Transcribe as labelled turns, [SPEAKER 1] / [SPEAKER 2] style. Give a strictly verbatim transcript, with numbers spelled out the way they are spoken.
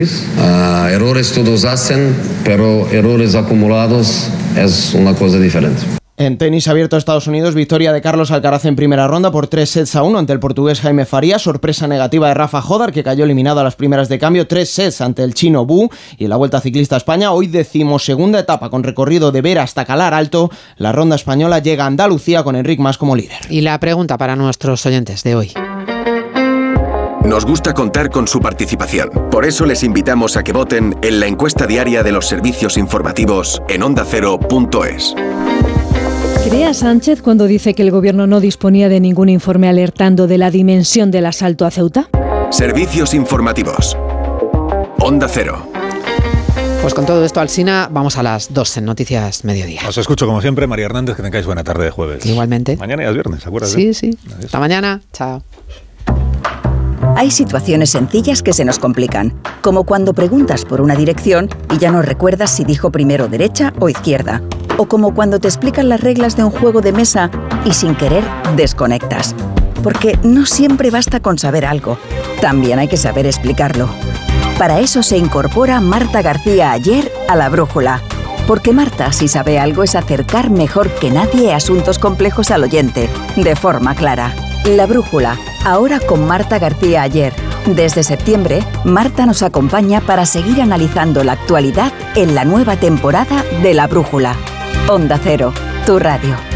[SPEAKER 1] Uh, errores todos hacen, pero errores acumulados es una cosa diferente.
[SPEAKER 2] En tenis abierto Estados Unidos, victoria de Carlos Alcaraz en primera ronda por tres sets a uno ante el portugués Jaime Farías, sorpresa negativa de Rafa Jódar, que cayó eliminado a las primeras de cambio, tres sets ante el chino Bu. Y en la Vuelta Ciclista a España, hoy decimosegunda etapa con recorrido de Vera hasta Calar Alto. La ronda española llega a Andalucía con Enric Mas como líder.
[SPEAKER 3] Y la pregunta para nuestros oyentes de hoy.
[SPEAKER 4] Nos gusta contar con su participación. Por eso les invitamos a que voten en la encuesta diaria de los servicios informativos en onda cero punto es.
[SPEAKER 5] ¿Cree a Sánchez cuando dice que el gobierno no disponía de ningún informe alertando de la dimensión del asalto a Ceuta?
[SPEAKER 4] Servicios informativos. Onda Cero.
[SPEAKER 3] Pues con todo esto, Alsina, vamos a las dos en Noticias Mediodía.
[SPEAKER 6] Os escucho como siempre, María Hernández, que tengáis buena tarde de jueves.
[SPEAKER 3] Igualmente.
[SPEAKER 6] Mañana ya es viernes, ¿se acuerdas?
[SPEAKER 3] Sí, sí. Adiós. Hasta mañana. Chao.
[SPEAKER 7] Hay situaciones sencillas que se nos complican, como cuando preguntas por una dirección y ya no recuerdas si dijo primero derecha o izquierda, o como cuando te explican las reglas de un juego de mesa y sin querer desconectas. Porque no siempre basta con saber algo, también hay que saber explicarlo. Para eso se incorpora Marta García Aller a La Brújula. Porque Marta, si sabe algo, es acercar mejor que nadie asuntos complejos al oyente, de forma clara. La Brújula, ahora con Marta García Aller. Desde septiembre, Marta nos acompaña para seguir analizando la actualidad en la nueva temporada de La Brújula. Onda Cero, tu radio.